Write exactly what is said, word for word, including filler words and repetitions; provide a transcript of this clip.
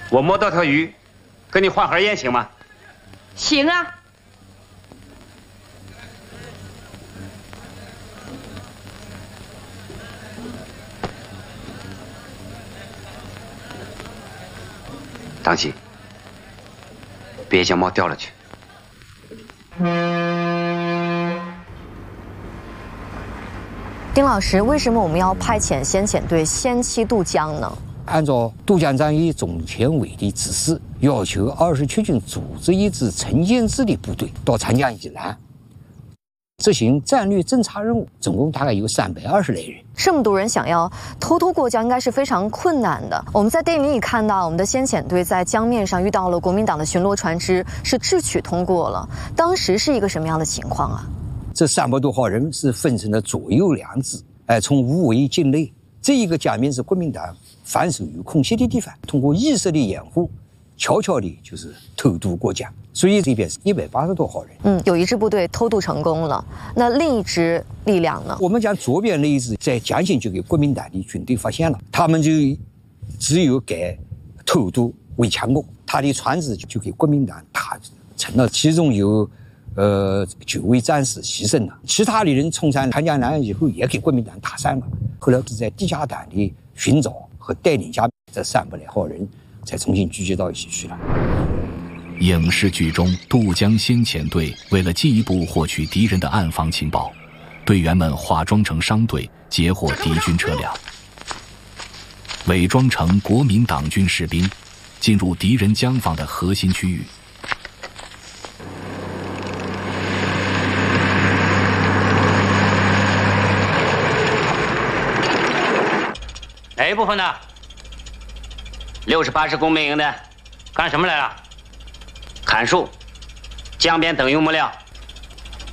我摸到条鱼，跟你换盒烟行吗？ 行啊。 当心，别将猫掉了去。 丁老师，为什么我们要派遣先遣队先期渡江呢？ 按照渡江战役总前委的指示，要求二十七军组织一支陈建制的部队到长江以南，执行战略侦察任务，总共大概有三百二十来人。 这么多人想要偷偷过江，应该是非常困难的。我们在电影里看到，我们的先遣队在江面上遇到了国民党的巡逻船只，是智取通过了。当时是一个什么样的情况啊？ 这三百多号人是分成了左右两支，哎，从无为境内，这一个江面是国民党防守有空隙的地方，通过意识的掩护，悄悄地就是偷渡过江。所以这边是一百八十多号人。 嗯，有一支部队偷渡成功了，那另一支力量呢？ 我们讲左边那一支在江心就给国民党的军队发现了，他们就只有给偷渡为强攻，他的船只就给国民党打沉了，其中有呃九位战士牺牲了，其他的人冲上长江南岸以后也给国民党打散了。后来是在地下党的寻找和带领下，这三百来号人才重新聚集到一起去了。 影视剧中，渡江先遣队为了进一步获取敌人的暗防情报，队员们化妆成商队，截获敌军车辆，伪装成国民党军士兵，进入敌人江防的核心区域。 哪一部分的？六十八师工兵营的，干什么来了？砍树，江边等用木料。